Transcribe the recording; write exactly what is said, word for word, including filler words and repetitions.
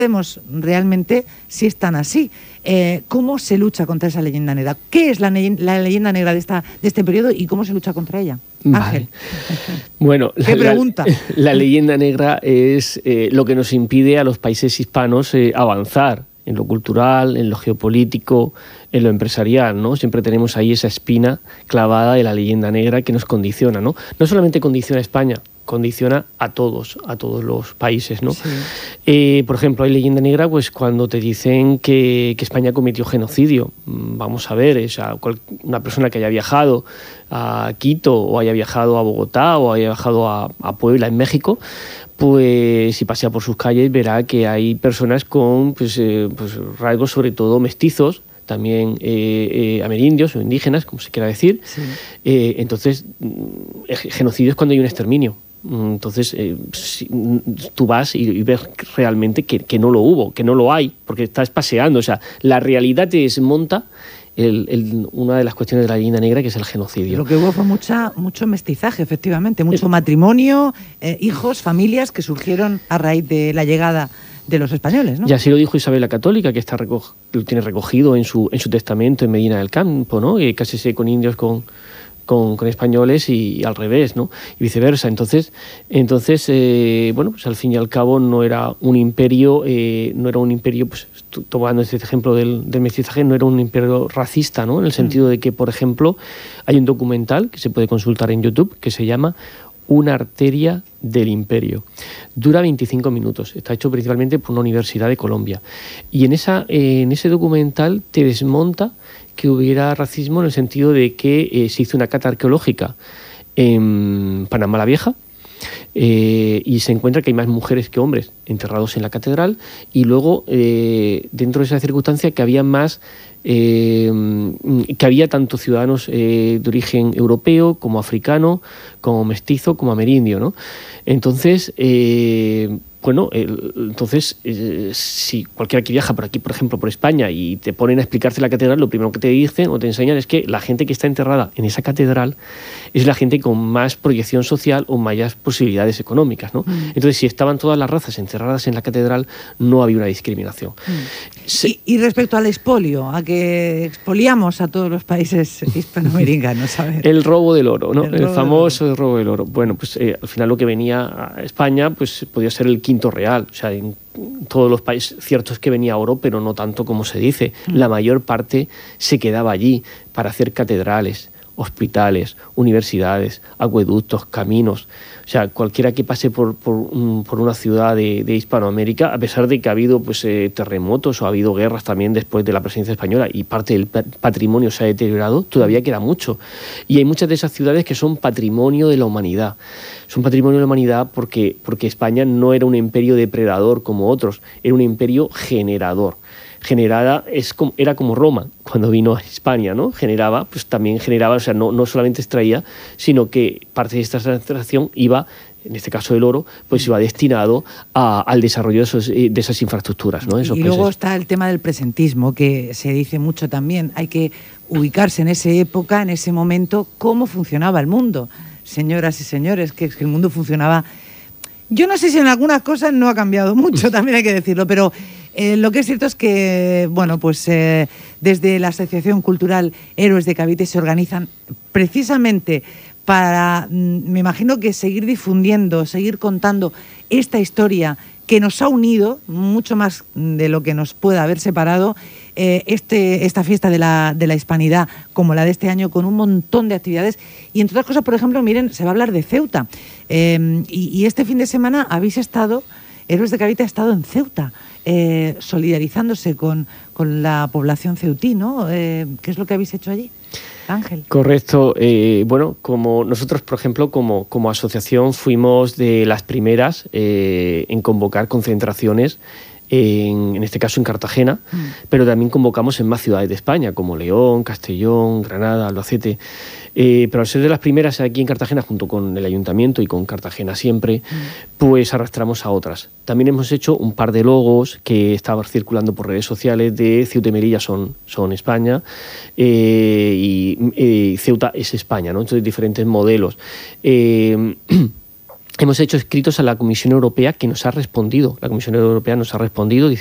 sabemos realmente si están así. Eh, ¿Cómo se lucha contra esa leyenda negra? ¿Qué es la, la leyenda negra de, esta, de este periodo y cómo se lucha contra ella? Ángel. Vale. Bueno, ¿Qué la, pregunta? La, la leyenda negra es eh, lo que nos impide a los países hispanos eh, avanzar en lo cultural, en lo geopolítico, en lo empresarial, ¿no? Siempre tenemos ahí esa espina clavada de la leyenda negra que nos condiciona, ¿no? No solamente condiciona a España, condiciona a todos, a todos los países, ¿no? Sí. Eh, por ejemplo, hay leyenda negra pues cuando te dicen que, que España cometió genocidio. Vamos a ver, es a cual, una persona que haya viajado a Quito o haya viajado a Bogotá o haya viajado a, a Puebla en México, pues si pasea por sus calles verá que hay personas con pues, eh, pues, rasgos sobre todo mestizos, también eh, eh, amerindios o indígenas, como se quiera decir. Sí. Eh, entonces, genocidio es cuando hay un exterminio. Entonces, eh, si, tú vas y, y ves realmente que, que no lo hubo, que no lo hay, porque estás paseando. O sea, la realidad te desmonta el, el, una de las cuestiones de la leyenda negra, que es el genocidio. Lo que hubo fue mucha, mucho mestizaje, efectivamente, mucho matrimonio, eh, hijos, familias que surgieron a raíz de la llegada de los españoles, ¿no? Y así lo dijo Isabel la Católica, que está reco lo tiene recogido en su, en su testamento en Medina del Campo, ¿no? Que cásese con indios con, con, con españoles y, y al revés, ¿no? Y viceversa. Entonces, entonces eh, bueno, pues al fin y al cabo no era un imperio, eh, no era un imperio, pues tomando este ejemplo del, del mestizaje, no era un imperio racista, ¿no? En el sentido de que, por ejemplo, hay un documental que se puede consultar en YouTube que se llama Una arteria del imperio. Dura veinticinco minutos. Está hecho principalmente por una universidad de Colombia. Y en, esa, eh, en ese documental te desmonta que hubiera racismo en el sentido de que eh, se hizo una cata arqueológica en Panamá la Vieja, eh, y se encuentra que hay más mujeres que hombres enterrados en la catedral, y luego eh, dentro de esa circunstancia que había más Eh, que había tanto ciudadanos eh, de origen europeo como africano, como mestizo, como amerindio, ¿no? Entonces, eh, bueno, el, entonces eh, si cualquiera que viaja por aquí, por ejemplo, por España, y te ponen a explicarte la catedral, lo primero que te dicen o te enseñan es que la gente que está enterrada en esa catedral es la gente con más proyección social o mayores posibilidades económicas, ¿no? Mm. Entonces, si estaban todas las razas enterradas en la catedral, no había una discriminación. Mm. Se... Y, y respecto al expolio, a que expoliamos a todos los países hispanoamericanos, a ver. El robo del oro, ¿no? El, el famoso del robo del oro. Bueno, pues eh, al final lo que venía a España pues podía ser el quinto real. O sea, en todos los países, cierto es que venía oro, pero no tanto como se dice. Mm. La mayor parte se quedaba allí para hacer catedrales, hospitales, universidades, acueductos, caminos. O sea, cualquiera que pase por, por, un, por una ciudad de, de Hispanoamérica, a pesar de que ha habido pues, eh, terremotos o ha habido guerras también después de la presencia española y parte del patrimonio se ha deteriorado, todavía queda mucho. Y hay muchas de esas ciudades que son patrimonio de la humanidad. Son patrimonio de la humanidad porque, porque España no era un imperio depredador como otros, era un imperio generador. Generada, es como, era como Roma cuando vino a España, ¿no? Generaba, pues también generaba, o sea, no, no solamente extraía, sino que parte de esta extracción iba, en este caso el oro, pues iba destinado a, al desarrollo de, esos, de esas infraestructuras, ¿no? Esos y luego países. Está el tema del presentismo, que se dice mucho también. Hay que ubicarse en esa época, en ese momento, cómo funcionaba el mundo. Señoras y señores, que, que el mundo funcionaba... Yo no sé si en algunas cosas no ha cambiado mucho, también hay que decirlo, pero eh, lo que es cierto es que, bueno, pues eh, desde la Asociación Cultural Héroes de Cavite se organizan precisamente para, me imagino que seguir difundiendo, seguir contando esta historia que nos ha unido, mucho más de lo que nos pueda haber separado, eh, este, esta fiesta de la, de la hispanidad, como la de este año, con un montón de actividades. Y entre otras cosas, por ejemplo, miren, se va a hablar de Ceuta. Eh, y, y este fin de semana habéis estado, Héroes de Cavite ha estado en Ceuta, eh, solidarizándose con, con la población ceutí, ¿no? Eh, ¿Qué es lo que habéis hecho allí, Ángel? Correcto. Eh, bueno, como nosotros, por ejemplo, como, como asociación fuimos de las primeras eh, en convocar concentraciones, en, en este caso en Cartagena, mm. pero también convocamos en más ciudades de España, como León, Castellón, Granada, Albacete. Eh, pero al ser de las primeras aquí en Cartagena, junto con el Ayuntamiento y con Cartagena Siempre, mm. pues arrastramos a otras. También hemos hecho un par de logos que estaban circulando por redes sociales de Ceuta y Melilla son, son España, eh, y eh, Ceuta es España, ¿no? Entonces diferentes modelos. Eh, hemos hecho escritos a la Comisión Europea que nos ha respondido. La Comisión Europea nos ha respondido